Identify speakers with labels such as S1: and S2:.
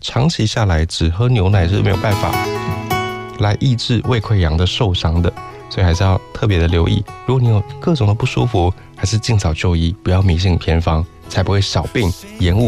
S1: 长期下来只喝牛奶是没有办法来抑制胃溃疡的受伤的，所以还是要特别的留意。如果你有各种的不舒服，还是尽早就医，不要迷信偏方，才不会小病延误